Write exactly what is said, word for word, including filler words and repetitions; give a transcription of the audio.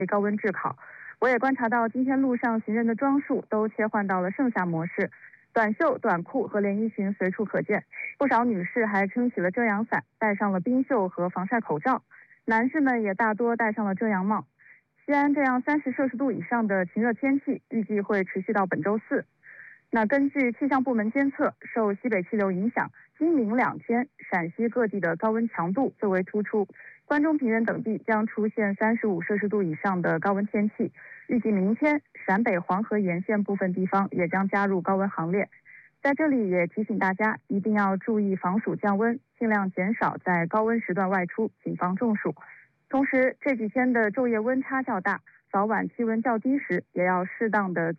高温炙烤。我也观察到，今天路上行人的装束都切换到了盛夏模式，短袖、短裤和连衣裙随处可见。不少女士还撑起了遮阳伞，戴上了冰袖和防晒口罩。男士们也大多戴上了遮阳帽。西安这样三十摄氏度以上的晴热天气，预计会持续到本周四。那根据气象部门监测，受西北气流影响，今明两天陕西各地的高温强度最为突出，关中平原等地将出现三十五摄氏度以上的高温天气。预计明天陕北黄河沿线部分地方也将加入高温行列。在这里也提醒大家，一定要注意防暑降温，尽量减少在高温时段外出，谨防中暑。同时，这几天的昼夜温差较大，早晚气温较低时，也要适当的